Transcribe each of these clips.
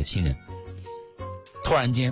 亲人突然间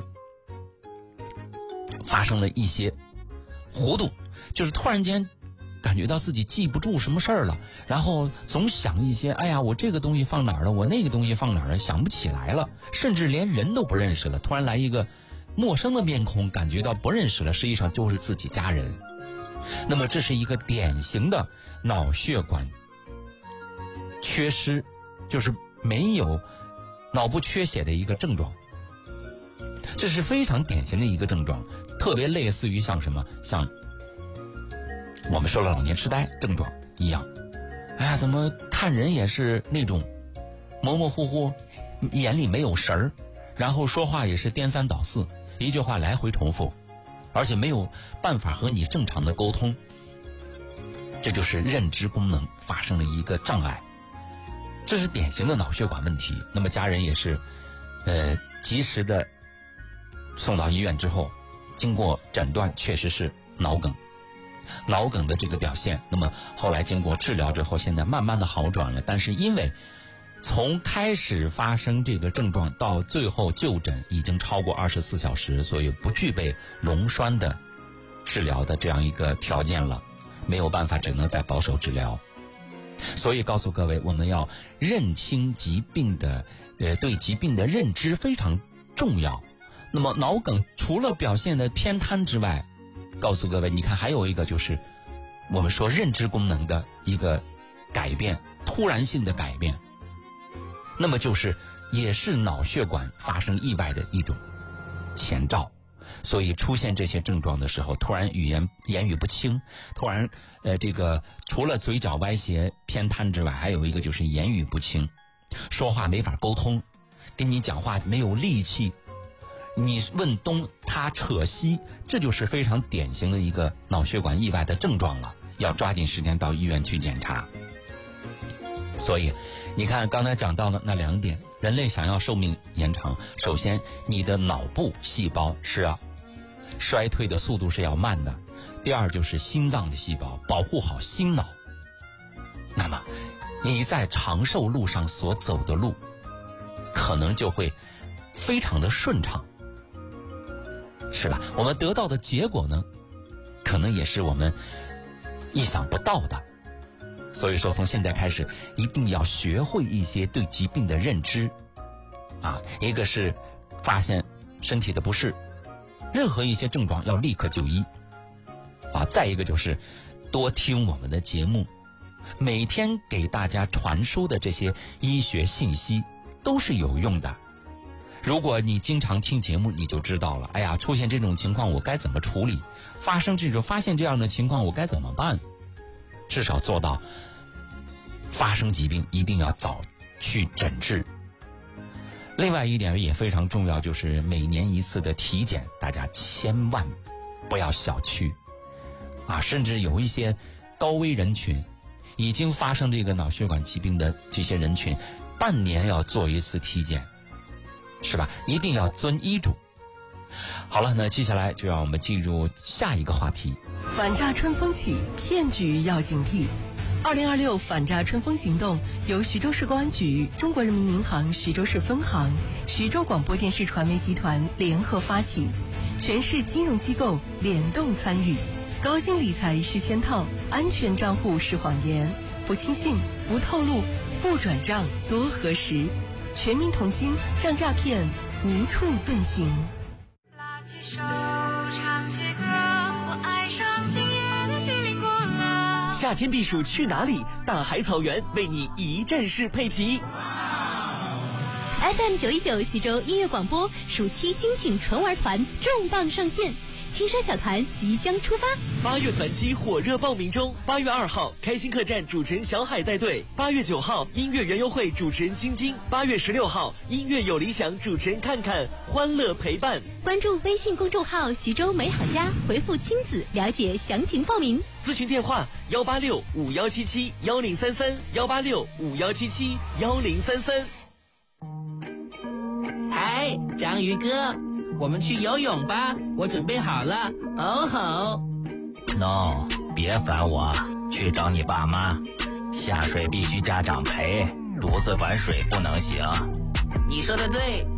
发生了一些糊涂，就是突然间感觉到自己记不住什么事儿了，然后总想一些，哎呀，我这个东西放哪儿了，我那个东西放哪儿了，想不起来了，甚至连人都不认识了。突然来一个陌生的面孔，感觉到不认识了，实际上就是自己家人。那么这是一个典型的脑血管缺失，就是没有脑部缺血的一个症状，这是非常典型的一个症状，特别类似于像什么，像我们说了老年痴呆症状一样。哎呀，怎么看人也是那种模模糊糊，眼里没有神儿，然后说话也是颠三倒四，一句话来回重复，而且没有办法和你正常的沟通，这就是认知功能发生了一个障碍，这是典型的脑血管问题。那么家人也是及时的送到医院之后，经过诊断确实是脑梗的这个表现。那么后来经过治疗之后，现在慢慢的好转了，但是因为从开始发生这个症状到最后就诊已经超过24小时，所以不具备溶栓的治疗的这样一个条件了，没有办法，只能再保守治疗。所以告诉各位，我们要认清疾病的对疾病的认知非常重要。那么脑梗除了表现的偏瘫之外，告诉各位，你看还有一个就是我们说认知功能的一个改变，突然性的改变，那么就是也是脑血管发生意外的一种前兆。所以出现这些症状的时候，突然言语不清，突然这个除了嘴角歪斜偏瘫之外，还有一个就是言语不清，说话没法沟通，跟你讲话没有力气，你问东他扯西，这就是非常典型的一个脑血管意外的症状了，要抓紧时间到医院去检查。所以你看刚才讲到了那2点，人类想要寿命延长，首先你的脑部细胞是要衰退的速度是要慢的，第二就是心脏的细胞，保护好心脑，那么你在长寿路上所走的路可能就会非常的顺畅，是吧？我们得到的结果呢，可能也是我们意想不到的。所以说从现在开始一定要学会一些对疾病的认知啊，一个是发现身体的不适，任何一些症状要立刻就医啊，再一个就是多听我们的节目，每天给大家传输的这些医学信息都是有用的。如果你经常听节目，你就知道了，哎呀，出现这种情况我该怎么处理，发现这样的情况我该怎么办，至少做到发生疾病一定要早去诊治。另外一点也非常重要，就是每年1次的体检，大家千万不要小觑啊！甚至有一些高危人群，已经发生这个脑血管疾病的这些人群，半年要做1次体检，是吧？一定要遵医嘱。好了，那接下来就让我们进入下一个话题。 反诈春风起，骗局要警惕。2026反诈春风行动由徐州市公安局、中国人民银行徐州市分行、徐州广播电视传媒集团联合发起，全市金融机构联动参与。高薪理财是圈套，安全账户是谎言，不轻信，不透露，不转账，多核实。全民同心，让诈骗无处遁形。 拉起手，唱起歌，我爱上今夜的西林古乐。 夏天避暑去哪里？大海草原为你一站式配齐。 FM 919徐州音乐广播暑期精品纯玩团重磅上线，青山小团即将出发。 8月团期火热报名中，8月2号开心客栈主持人小海带队，8月9号音乐园游会主持人晶晶，8月16号音乐有理想主持人看看，欢乐陪伴。 关注微信公众号徐州美好家，回复亲子了解详情报名。 咨询电话18651771033，18651771033。 嗨，章鱼哥，我们去游泳吧，我准备好了。哦吼 ！No， 别烦我，去找你爸妈。下水必须家长陪，独自玩水不能行。 你说的对。